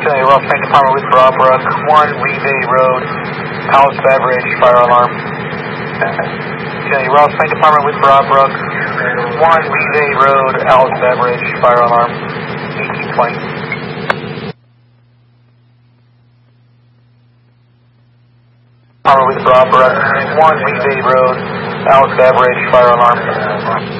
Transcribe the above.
Chile Ross Bank Department with Brock, 1 Weavay Road, Alice Beverage, fire alarm. Chile Ross Bank Department with Brock, 1 Weavay Road, Alice Beverage, fire alarm, 1820. Department with Brock, 1 Weavay Road, Alice Beverage, fire alarm.